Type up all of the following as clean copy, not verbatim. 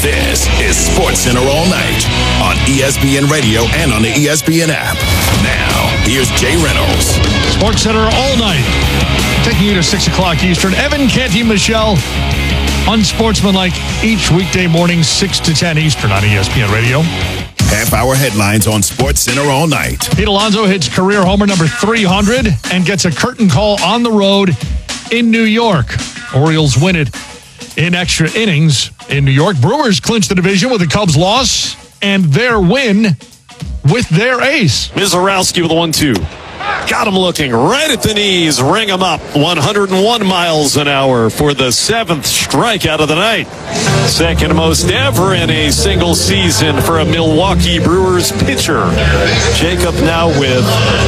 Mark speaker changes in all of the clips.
Speaker 1: This is SportsCenter All Night on ESPN Radio and on the ESPN app. Now, here's Jay Reynolds.
Speaker 2: SportsCenter All Night, taking you to 6 o'clock Eastern. Evan, Canty, Michelle, unsportsmanlike each weekday morning, 6 to 10 Eastern on ESPN Radio.
Speaker 1: Half-hour headlines on SportsCenter All Night.
Speaker 2: Pete Alonso hits career homer number 300 and gets a curtain call on the road in New York. Orioles win it in extra innings in New York. Brewers clinch the division with the Cubs' loss and their win with their ace.
Speaker 3: Mizorowski with a 1-2. Got him looking right at the knees. Ring him up. 101 miles an hour for the 7th strikeout of the night. Second most ever in a single season for a Milwaukee Brewers pitcher. Jacob now with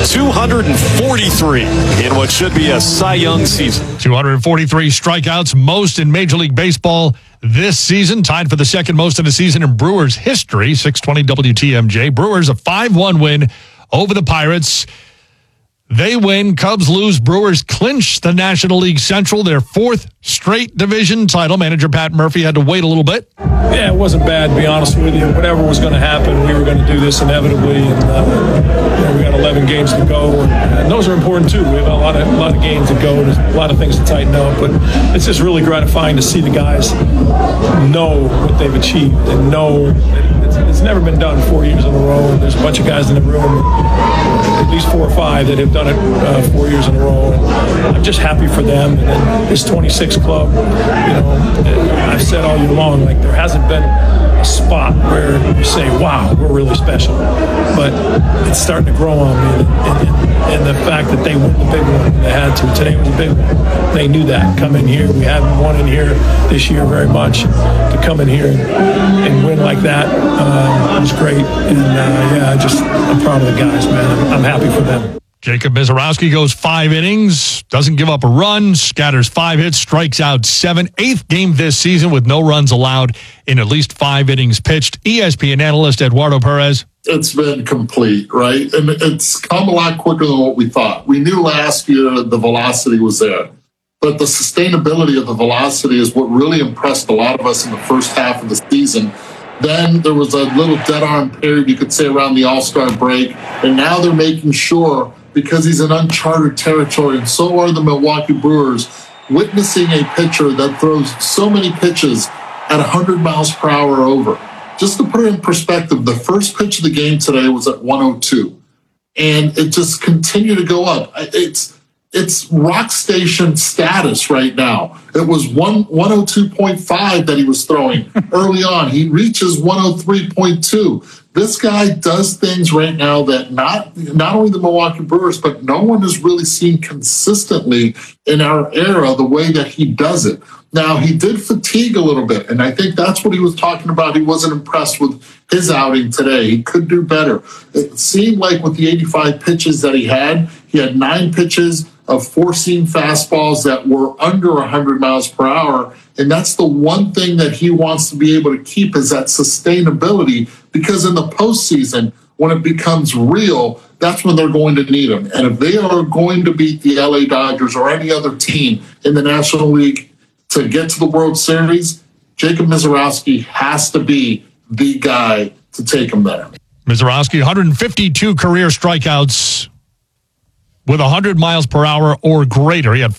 Speaker 3: 243 in what should be a Cy Young season.
Speaker 2: 243 strikeouts, most in Major League Baseball this season, tied for the second most in a season in Brewers history. 620 WTMJ. Brewers a 5-1 win over the Pirates. They win, Cubs lose, Brewers clinch the National League Central, their 4th straight division title. Manager Pat Murphy had to wait a little bit.
Speaker 4: Yeah, it wasn't bad, to be honest with you. Whatever was going to happen, we were going to do this inevitably, and we got 11 games to go, and those are important too. We have a lot of games to go, there's a lot of things to tighten up, but it's just really gratifying to see the guys know what they've achieved and know that it's never been done 4 years in a row, and there's a bunch of guys in the room, at least 4 or 5 that have done it 4 years in a row, and I'm just happy for them. And then this 26 club, I've said all year long, like there hasn't been a spot where you say, wow, we're really special, but it's starting to grow on me, and the fact that they won the big one, they had to. Today was a big one. They knew that coming here. We haven't won in here this year very much. To come in here and win like that was great, and I'm proud of the guys, man. I'm happy for them.
Speaker 2: Jacob Mizorowski goes 5 innings, doesn't give up a run, scatters 5 hits, strikes out 7. 8th game this season with no runs allowed in at least 5 innings pitched. ESPN analyst Eduardo Perez.
Speaker 5: It's been complete, right? And it's come a lot quicker than what we thought. We knew last year the velocity was there, but the sustainability of the velocity is what really impressed a lot of us in the first half of the season. Then there was a little dead-arm period, you could say, around the All-Star break, and now they're making sure, because he's in uncharted territory, and so are the Milwaukee Brewers, witnessing a pitcher that throws so many pitches at 100 miles per hour over. Just to put it in perspective, the first pitch of the game today was at 102, and it just continued to go up. It's rock station status right now. It was 102.5 that he was throwing early on. He reaches 103.2. This guy does things right now that not only the Milwaukee Brewers, but no one has really seen consistently in our era the way that he does it. Now, he did fatigue a little bit, and I think that's what he was talking about. He wasn't impressed with his outing today. He could do better. It seemed like with the 85 pitches that he had 9 pitches of four-seam fastballs that were under 100 miles per hour. And that's the one thing that he wants to be able to keep is that sustainability, because in the postseason, when it becomes real, that's when they're going to need him. And if they are going to beat the LA Dodgers or any other team in the National League to get to the World Series, Jacob Mizorowski has to be the guy to take him there.
Speaker 2: Mizorowski, 152 career strikeouts with 100 miles per hour or greater. He had